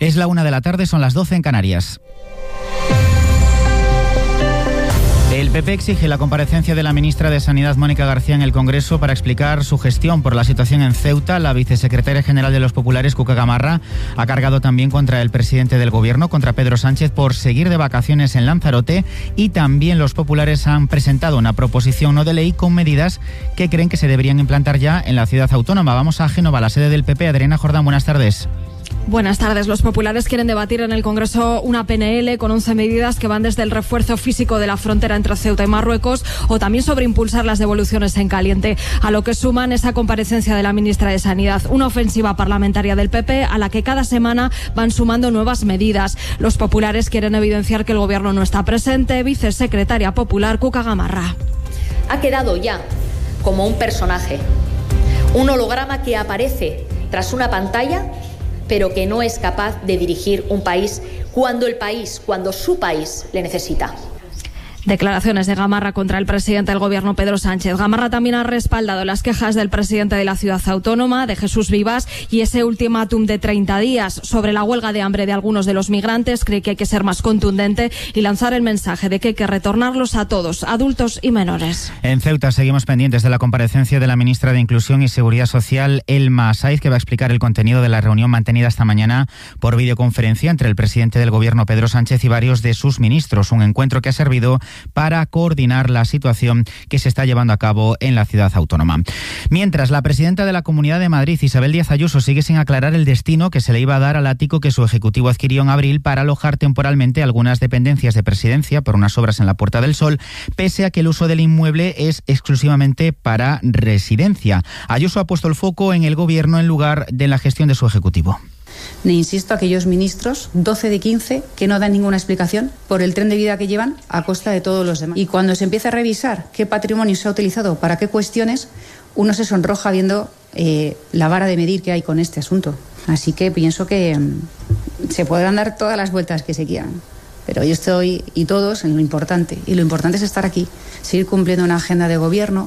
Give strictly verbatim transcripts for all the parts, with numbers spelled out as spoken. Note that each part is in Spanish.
Es la una de la tarde, son las doce en Canarias. El P P exige la comparecencia de la ministra de Sanidad, Mónica García, en el Congreso para explicar su gestión por la situación en Ceuta. La vicesecretaria general de los populares, Cuca Gamarra, ha cargado también contra el presidente del Gobierno, contra Pedro Sánchez, por seguir de vacaciones en Lanzarote, y también los populares han presentado una proposición no de ley con medidas que creen que se deberían implantar ya en la ciudad autónoma. Vamos a Génova, la sede del P P. Adriana Jordán, buenas tardes. Buenas tardes. Los populares quieren debatir en el Congreso una P N L con once medidas que van desde el refuerzo físico de la frontera entre Ceuta y Marruecos o también sobre impulsar las devoluciones en caliente, a lo que suman esa comparecencia de la ministra de Sanidad, una ofensiva parlamentaria del P P a la que cada semana van sumando nuevas medidas. Los populares quieren evidenciar que el Gobierno no está presente. Vicesecretaria popular Cuca Gamarra. Ha quedado ya como un personaje, un holograma que aparece tras una pantalla, pero que no es capaz de dirigir un país cuando el país, cuando su país le necesita. Declaraciones de Gamarra contra el presidente del Gobierno, Pedro Sánchez. Gamarra también ha respaldado las quejas del presidente de la ciudad autónoma, de Jesús Vivas, y ese ultimátum de treinta días sobre la huelga de hambre de algunos de los migrantes. Cree que hay que ser más contundente y lanzar el mensaje de que hay que retornarlos a todos, adultos y menores. En Ceuta seguimos pendientes de la comparecencia de la ministra de Inclusión y Seguridad Social, Elma Saiz, que va a explicar el contenido de la reunión mantenida esta mañana por videoconferencia entre el presidente del Gobierno, Pedro Sánchez, y varios de sus ministros. Un encuentro que ha servido para coordinar la situación que se está llevando a cabo en la ciudad autónoma. Mientras, la presidenta de la Comunidad de Madrid, Isabel Díaz Ayuso, sigue sin aclarar el destino que se le iba a dar al ático que su ejecutivo adquirió en abril para alojar temporalmente algunas dependencias de Presidencia por unas obras en la Puerta del Sol, pese a que el uso del inmueble es exclusivamente para residencia. Ayuso ha puesto el foco en el Gobierno en lugar de la gestión de su ejecutivo. Le insisto a aquellos ministros, doce de quince, que no dan ninguna explicación por el tren de vida que llevan a costa de todos los demás. Y cuando se empieza a revisar qué patrimonio se ha utilizado para qué cuestiones, uno se sonroja viendo eh, la vara de medir que hay con este asunto. Así que pienso que um, se podrán dar todas las vueltas que se quieran. Pero yo estoy, y todos, en lo importante. Y lo importante es estar aquí, seguir cumpliendo una agenda de gobierno.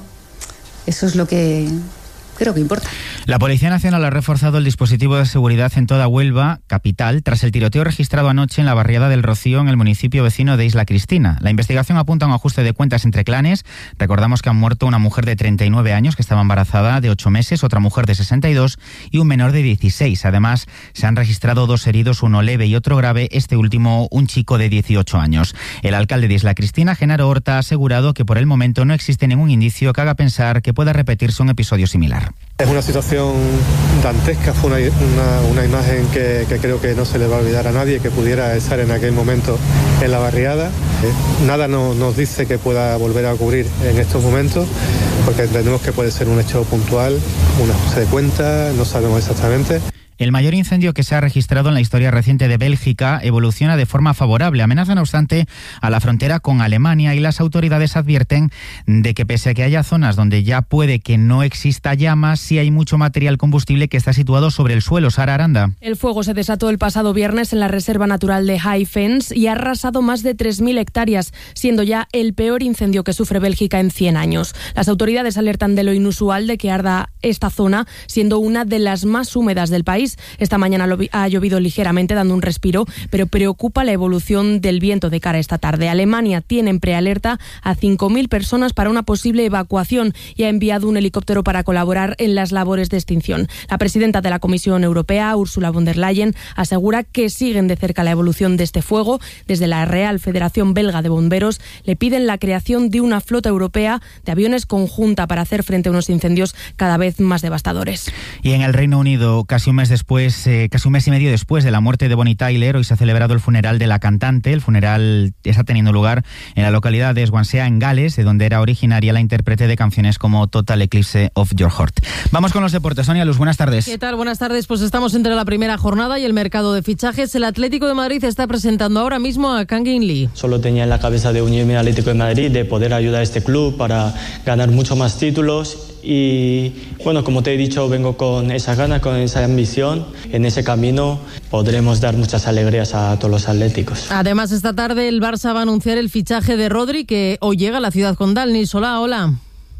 Eso es lo que creo que importa. La Policía Nacional ha reforzado el dispositivo de seguridad en toda Huelva, capital, tras el tiroteo registrado anoche en la barriada del Rocío, en el municipio vecino de Isla Cristina. La investigación apunta a un ajuste de cuentas entre clanes. Recordamos que han muerto una mujer de treinta y nueve años que estaba embarazada de ocho meses, otra mujer de sesenta y dos y un menor de dieciséis. Además, se han registrado dos heridos, uno leve y otro grave, este último un chico de dieciocho años. El alcalde de Isla Cristina, Genaro Horta, ha asegurado que por el momento no existe ningún indicio que haga pensar que pueda repetirse un episodio similar. Es una situación dantesca, fue una, una, una imagen que, que creo que no se le va a olvidar a nadie que pudiera estar en aquel momento en la barriada. Eh, nada no, nos dice que pueda volver a ocurrir en estos momentos, porque entendemos que puede ser un hecho puntual, un ajuste de cuentas, no sabemos exactamente. El mayor incendio que se ha registrado en la historia reciente de Bélgica evoluciona de forma favorable. Amenaza, no obstante, a la frontera con Alemania, y las autoridades advierten de que pese a que haya zonas donde ya puede que no exista llamas, sí hay mucho material combustible que está situado sobre el suelo. Sara Aranda. El fuego se desató el pasado viernes en la Reserva Natural de High Fens y ha arrasado más de tres mil hectáreas, siendo ya el peor incendio que sufre Bélgica en cien años. Las autoridades alertan de lo inusual de que arda esta zona, siendo una de las más húmedas del país. Esta mañana ha llovido ligeramente, dando un respiro, pero preocupa la evolución del viento de cara a esta tarde. Alemania tiene en prealerta a cinco mil personas para una posible evacuación y ha enviado un helicóptero para colaborar en las labores de extinción. La presidenta de la Comisión Europea, Ursula von der Leyen, asegura que siguen de cerca la evolución de este fuego. Desde la Real Federación Belga de Bomberos le piden la creación de una flota europea de aviones conjunta para hacer frente a unos incendios cada vez más devastadores. Y en el Reino Unido, casi un mes después, eh, casi un mes y medio después de la muerte de Bonnie Tyler, hoy se ha celebrado el funeral de la cantante. El funeral está teniendo lugar en la localidad de Swansea, en Gales, de donde era originaria la intérprete de canciones como Total Eclipse of Your Heart. Vamos con los deportes. Sonia Luz, buenas tardes. ¿Qué tal? Buenas tardes. Pues estamos entre la primera jornada y el mercado de fichajes. El Atlético de Madrid está presentando ahora mismo a Kangin Lee. Solo tenía en la cabeza de unirme al Atlético de Madrid, de poder ayudar a este club para ganar mucho más títulos. Y bueno, como te he dicho, vengo con esa gana, con esa ambición. En ese camino podremos dar muchas alegrías a todos los atléticos. Además, esta tarde el Barça va a anunciar el fichaje de Rodri, que hoy llega a la ciudad condal. Nils Solá, hola.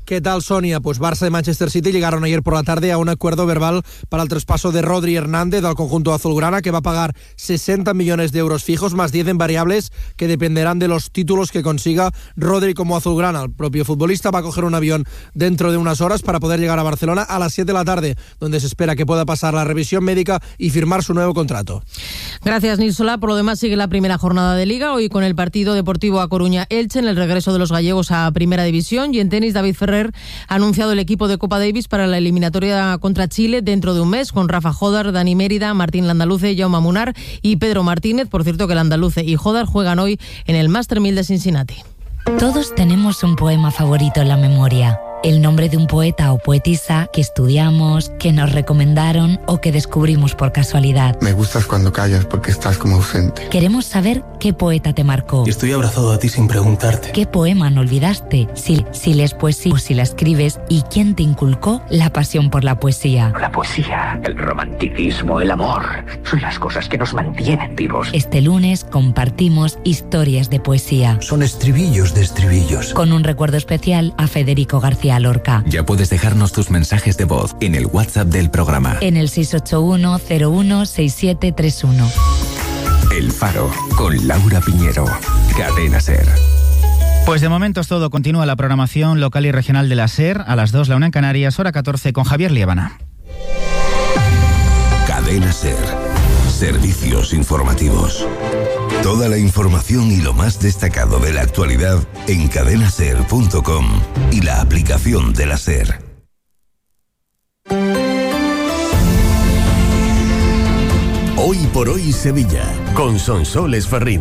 ¿Qué tal, Sonia? Pues Barça y Manchester City llegaron ayer por la tarde a un acuerdo verbal para el traspaso de Rodri Hernández al conjunto azulgrana, que va a pagar sesenta millones de euros fijos más diez en variables que dependerán de los títulos que consiga Rodri como azulgrana. El propio futbolista va a coger un avión dentro de unas horas para poder llegar a Barcelona a las siete de la tarde, donde se espera que pueda pasar la revisión médica y firmar su nuevo contrato. Gracias, Nilsola. Por lo demás, sigue la primera jornada de Liga, hoy con el partido Deportivo A Coruña-Elche en el regreso de los gallegos a Primera División. Y en tenis, David Ferrer ha anunciado el equipo de Copa Davis para la eliminatoria contra Chile dentro de un mes, con Rafa Jodar, Dani Mérida, Martín Landaluce, Jaume Munar y Pedro Martínez. Por cierto, que Landaluce y Jodar juegan hoy en el Master mil de Cincinnati. Todos tenemos un poema favorito en la memoria. El nombre de un poeta o poetisa que estudiamos, que nos recomendaron o que descubrimos por casualidad. Me gustas cuando callas porque estás como ausente. Queremos saber qué poeta te marcó. Y estoy abrazado a ti sin preguntarte. ¿Qué poema no olvidaste? Si, si lees poesía o si la escribes. ¿Y quién te inculcó la pasión por la poesía? La poesía, el romanticismo, el amor, son las cosas que nos mantienen vivos. Este lunes compartimos historias de poesía. Son estribillos de estribillos. Con un recuerdo especial a Federico García Lorca. Ya puedes dejarnos tus mensajes de voz en el WhatsApp del programa. En el seis ocho uno cero uno seis siete tres uno. El Faro, con Laura Piñero. Cadena SER. Pues de momento es todo. Continúa la programación local y regional de la SER. A las dos, la una en Canarias, hora catorce, con Javier Liébana. Cadena SER. Servicios informativos. Toda la información y lo más destacado de la actualidad en cadena ser punto com y la aplicación de la SER. Hoy por hoy Sevilla, con Sonsoles Ferrín.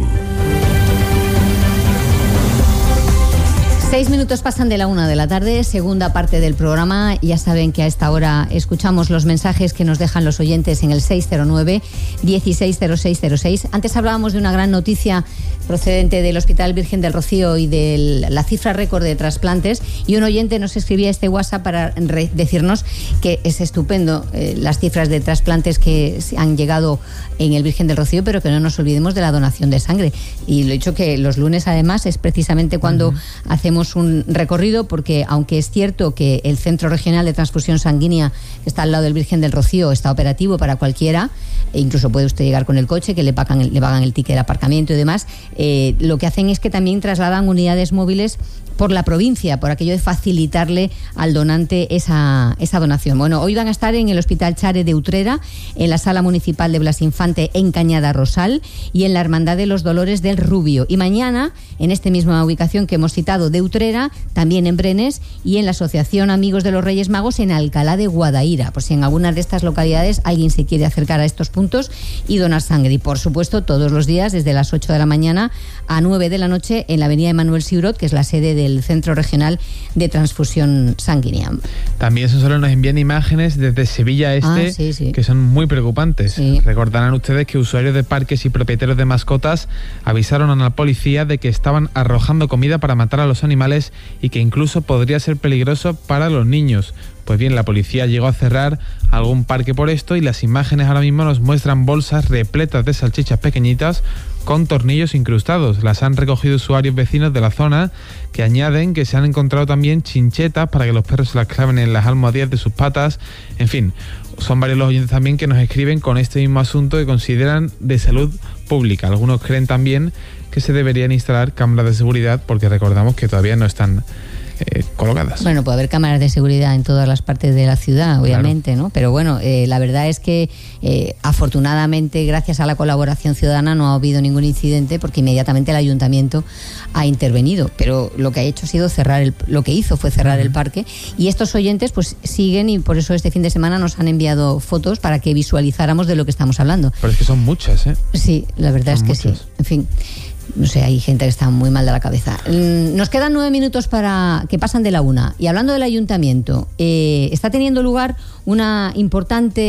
Seis minutos pasan de la una de la tarde, segunda parte del programa. Ya saben que a esta hora escuchamos los mensajes que nos dejan los oyentes en el seis cero nueve, dieciséis cero seis cero seis. Antes hablábamos de una gran noticia procedente del Hospital Virgen del Rocío y de la cifra récord de trasplantes, y un oyente nos escribía este WhatsApp para re- decirnos que es estupendo eh, las cifras de trasplantes que han llegado en el Virgen del Rocío, pero que no nos olvidemos de la donación de sangre. Y lo he dicho que los lunes además es precisamente cuando uh-huh. hacemos un recorrido, porque aunque es cierto que el Centro Regional de Transfusión Sanguínea, que está al lado del Virgen del Rocío, está operativo para cualquiera, e incluso puede usted llegar con el coche, que le pagan el, le pagan el ticket de aparcamiento y demás, eh, lo que hacen es que también trasladan unidades móviles por la provincia, por aquello de facilitarle al donante esa, esa donación. Bueno, hoy van a estar en el Hospital Chare de Utrera, en la Sala Municipal de Blas Infante en Cañada Rosal y en la Hermandad de los Dolores del Rubio. Y mañana, en esta misma ubicación que hemos citado de Utrera, también en Brenes, y en la Asociación Amigos de los Reyes Magos en Alcalá de Guadaira, por si en alguna de estas localidades alguien se quiere acercar a estos puntos y donar sangre. Y por supuesto, todos los días, desde las ocho de la mañana a nueve de la noche, en la avenida Emanuel Siurot, que es la sede de del Centro Regional de Transfusión Sanguínea. También eso solo nos envían imágenes desde Sevilla Este, ah, sí, sí. que son muy preocupantes. Sí. Recordarán ustedes que usuarios de parques y propietarios de mascotas avisaron a la policía de que estaban arrojando comida para matar a los animales y que incluso podría ser peligroso para los niños. Pues bien, la policía llegó a cerrar algún parque por esto, y las imágenes ahora mismo nos muestran bolsas repletas de salchichas pequeñitas con tornillos incrustados. Las han recogido usuarios vecinos de la zona, que añaden que se han encontrado también chinchetas para que los perros se las claven en las almohadillas de sus patas. En fin, son varios los oyentes también que nos escriben con este mismo asunto que consideran de salud pública. Algunos creen también que se deberían instalar cámaras de seguridad, porque recordamos que todavía no están Eh, colocadas. Bueno, puede haber cámaras de seguridad en todas las partes de la ciudad, obviamente, claro. ¿no? Pero bueno, eh, la verdad es que eh, afortunadamente, gracias a la colaboración ciudadana, no ha habido ningún incidente, porque inmediatamente el ayuntamiento ha intervenido. Pero lo que ha hecho ha sido cerrar el, lo que hizo fue cerrar uh-huh. el parque, y estos oyentes pues siguen, y por eso este fin de semana nos han enviado fotos para que visualizáramos de lo que estamos hablando. Pero es que son muchas, ¿eh? Sí, la verdad son es que muchos. Sí. En fin. No sé, hay gente que está muy mal de la cabeza. Nos quedan nueve minutos para que pasan de la una. Y hablando del ayuntamiento, eh, está teniendo lugar una importante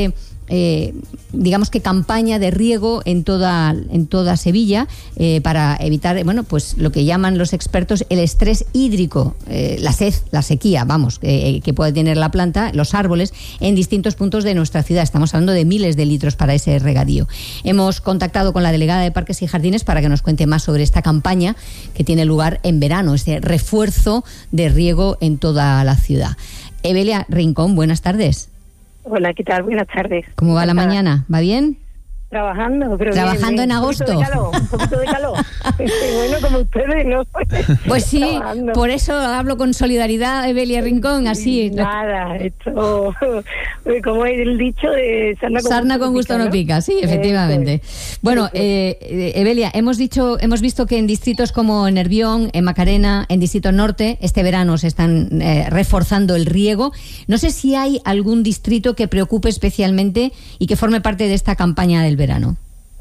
eh, digamos que campaña de riego en toda, en toda Sevilla eh, para evitar, bueno, pues lo que llaman los expertos el estrés hídrico, eh, la sed, la sequía, vamos, eh, que puede tener la planta, los árboles, en distintos puntos de nuestra ciudad. Estamos hablando de miles de litros para ese regadío. Hemos contactado con la delegada de Parques y Jardines para que nos cuente más sobre esta campaña que tiene lugar en verano, este refuerzo de riego en toda la ciudad. Evelia Rincón, buenas tardes. Hola, ¿qué tal? Buenas tardes. ¿Cómo va la mañana? ¿Va bien? Trabajando, pero Trabajando bien, bien. en agosto. Un poquito de calor, un poquito de calor. Bueno, como ustedes, ¿no? Pues sí, Trabajando. Por eso hablo con solidaridad, Evelia Rincón, así. Nada, esto, como es el dicho de sarna con, sarna gusto, con gusto no pica, sí, efectivamente. Eso. Bueno, Eso. eh, Evelia, hemos dicho, hemos visto que en distritos como Nervión, en Macarena, en Distrito Norte, este verano se están eh, reforzando el riego. No sé si hay algún distrito que preocupe especialmente y que forme parte de esta campaña del verano.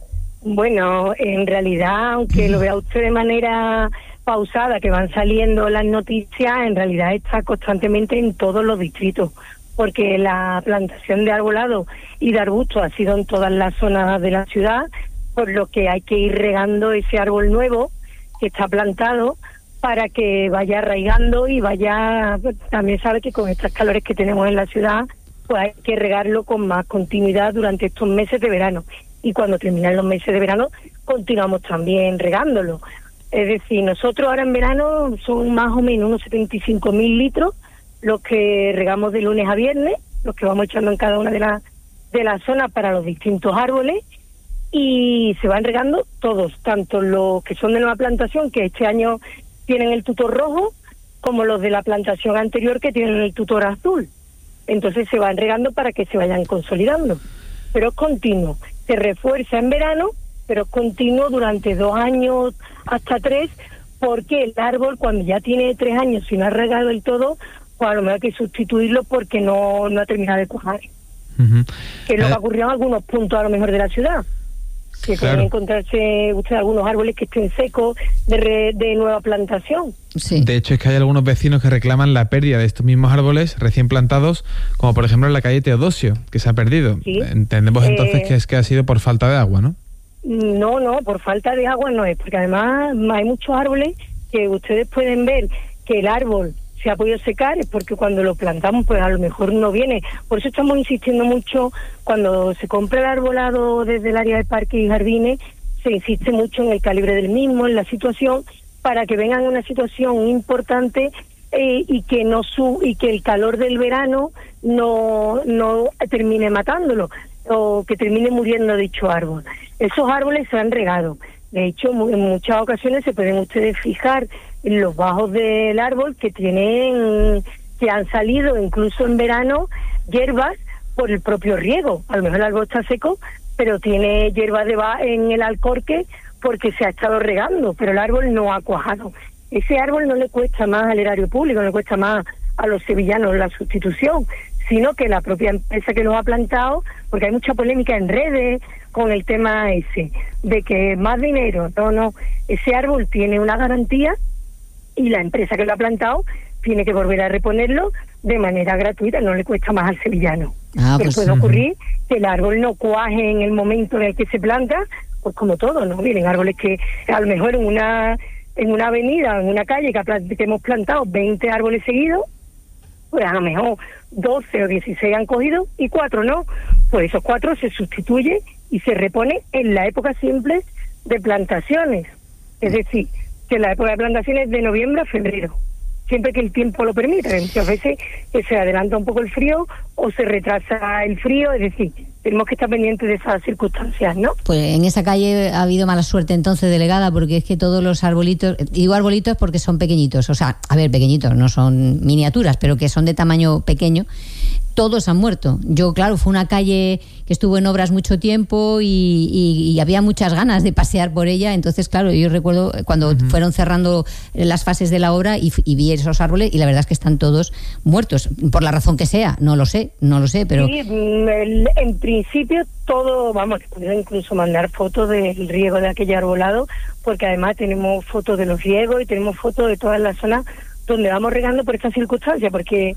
Bueno, en realidad, aunque lo vea usted de manera pausada, que van saliendo las noticias, en realidad está constantemente en todos los distritos, porque la plantación de arbolado y de arbusto ha sido en todas las zonas de la ciudad, por lo que hay que ir regando ese árbol nuevo que está plantado para que vaya arraigando y vaya, también sabe que con estos calores que tenemos en la ciudad, pues hay que regarlo con más continuidad durante estos meses de verano. Y cuando terminan los meses de verano, continuamos también regándolo. Es decir, nosotros ahora en verano son más o menos unos setenta y cinco mil litros los que regamos de lunes a viernes, los que vamos echando en cada una de las de las zonas para los distintos árboles, y se van regando todos, tanto los que son de nueva plantación, que este año tienen el tutor rojo, como los de la plantación anterior, que tienen el tutor azul. Entonces se van regando para que se vayan consolidando. Pero es continuo. Se refuerza en verano, pero es continuo durante dos años hasta tres, porque el árbol, cuando ya tiene tres años y no ha regado del todo, pues a lo mejor hay que sustituirlo porque no, no ha terminado de cuajar. Uh-huh. Que es lo eh... que ha ocurrido en algunos puntos a lo mejor de la ciudad. Que claro. pueden encontrarse usted algunos árboles que estén secos de, re, de nueva plantación. Sí. De hecho, es que hay algunos vecinos que reclaman la pérdida de estos mismos árboles recién plantados, como por ejemplo en la calle Teodosio, que se ha perdido. Sí. Entendemos entonces eh, que es que ha sido por falta de agua, ¿no? No, no, por falta de agua no es, porque además hay muchos árboles que ustedes pueden ver que el árbol se ha podido secar, es porque cuando lo plantamos pues a lo mejor no viene. Por eso estamos insistiendo mucho, cuando se compra el arbolado desde el área de parques y jardines, se insiste mucho en el calibre del mismo, en la situación, para que vengan en una situación importante eh, y que no su y que el calor del verano no, no termine matándolo o que termine muriendo dicho árbol. Esos árboles se han regado. De hecho, en muchas ocasiones se pueden ustedes fijar en los bajos del árbol que tienen, que han salido incluso en verano hierbas por el propio riego. A lo mejor el árbol está seco, pero tiene hierbas de ba- en el alcorque porque se ha estado regando, pero el árbol no ha cuajado. Ese árbol no le cuesta más al erario público, no le cuesta más a los sevillanos la sustitución, sino que la propia empresa que lo ha plantado, porque hay mucha polémica en redes con el tema ese, de que más dinero, no, no, ese árbol tiene una garantía y la empresa que lo ha plantado tiene que volver a reponerlo de manera gratuita, no le cuesta más al sevillano. Ah, Pero pues, puede uh-huh. ocurrir que el árbol no cuaje en el momento en el que se planta, pues como todo, ¿no? Vienen árboles que a lo mejor en una en una avenida, en una calle que, ha, que hemos plantado veinte árboles seguidos, pues a lo mejor doce o dieciséis han cogido y cuatro no. Pues esos cuatro se sustituyen y se repone en la época simple de plantaciones. Es decir, que la época de plantaciones es de noviembre a febrero, siempre que el tiempo lo permita. Muchas veces que se adelanta un poco el frío o se retrasa el frío, es decir, tenemos que estar pendientes de esas circunstancias, ¿no? Pues en esa calle ha habido mala suerte entonces, delegada, porque es que todos los arbolitos, digo arbolitos porque son pequeñitos, o sea, a ver, pequeñitos, no son miniaturas, pero que son de tamaño pequeño, todos han muerto. Yo, claro, fue una calle que estuvo en obras mucho tiempo y, y, y había muchas ganas de pasear por ella, entonces, claro, yo recuerdo cuando uh-huh. fueron cerrando las fases de la obra y, y vi esos árboles y la verdad es que están todos muertos, por la razón que sea, no lo sé, no lo sé, pero... Sí, en principio todo, vamos, puedo incluso mandar fotos del riego de aquel arbolado, porque además tenemos fotos de los riegos y tenemos fotos de todas las zonas donde vamos regando por esta circunstancia, porque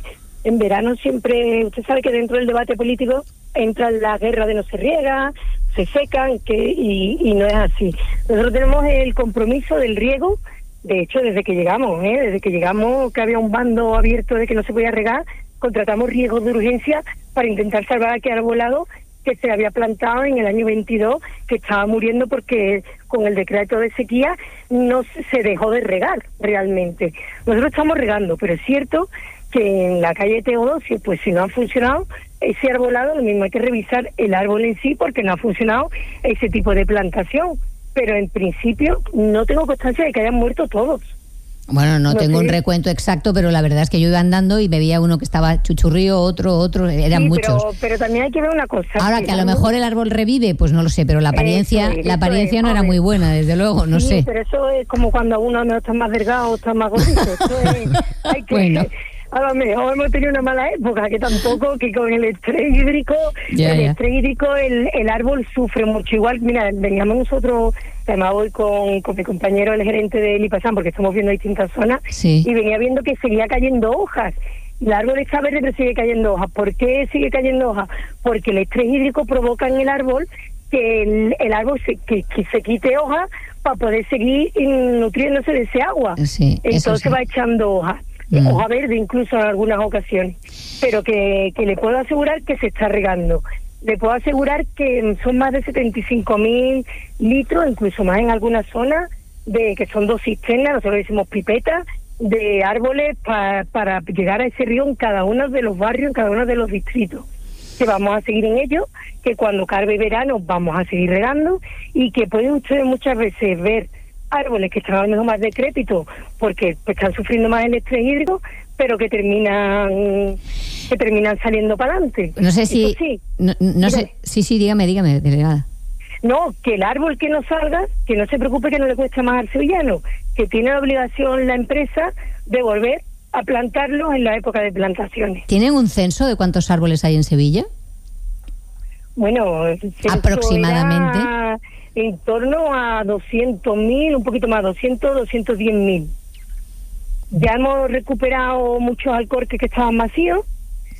en verano siempre, usted sabe que dentro del debate político entra la guerra de no se riega, se secan, que y, y no es así. Nosotros tenemos el compromiso del riego, de hecho desde que llegamos, ¿eh? desde que llegamos que había un bando abierto de que no se podía regar, contratamos riegos de urgencia para intentar salvar aquel arbolado que se había plantado en el año veintidós, que estaba muriendo porque con el decreto de sequía no se dejó de regar realmente. Nosotros estamos regando, pero es cierto que en la calle Teodosio, pues si no ha funcionado ese arbolado, lo mismo hay que revisar el árbol en sí porque no ha funcionado ese tipo de plantación. Pero en principio no tengo constancia de que hayan muerto todos. Bueno, no, no tengo sé. un recuento exacto, pero la verdad es que yo iba andando y me veía uno que estaba chuchurrío, otro, otro, eran sí, muchos. Pero, pero también hay que ver una cosa. Ahora, que, que a lo mejor el árbol revive, pues no lo sé, pero la apariencia es, la apariencia no era muy buena, desde luego, no sí, sé. Pero eso es como cuando uno no está más delgado o está más gordito. Eso es, hay que... Bueno. A lo mejor hemos tenido una mala época, que tampoco, que con el estrés hídrico, ya, el ya. estrés hídrico, el, el árbol sufre mucho. Igual, mira, veníamos nosotros, además voy con, con mi compañero, el gerente de Lipasán, porque estamos viendo distintas zonas, sí. y venía viendo que seguía cayendo hojas. El árbol está verde, pero sigue cayendo hojas. ¿Por qué sigue cayendo hojas? Porque el estrés hídrico provoca en el árbol que el, el árbol se, que, que se quite hojas para poder seguir nutriéndose de ese agua. Sí, Entonces sí. va echando hojas. Mm. Hoja verde incluso en algunas ocasiones, pero que, que le puedo asegurar que se está regando. Le puedo asegurar que son más de setenta y cinco mil litros, incluso más en algunas zonas, de que son dos cisternas, nosotros decimos pipetas, de árboles pa, para llegar a ese río en cada uno de los barrios, en cada uno de los distritos. Que vamos a seguir en ello, que cuando cargue verano vamos a seguir regando, y que pueden ustedes muchas veces ver árboles que están a lo mejor más decrépitos porque pues, están sufriendo más el estrés hídrico, pero que terminan que terminan saliendo para adelante. No sé si sí, no, no sé, sí, sí, dígame, dígame, delegada. No, que el árbol que no salga, que no se preocupe, que no le cuesta más al sevillano, que tiene la obligación la empresa de volver a plantarlos en la época de plantaciones. ¿Tienen un censo de cuántos árboles hay en Sevilla? Bueno, aproximadamente era en torno a doscientos mil, un poquito más, doscientos, doscientos diez mil. Ya hemos recuperado muchos alcorques que estaban vacíos,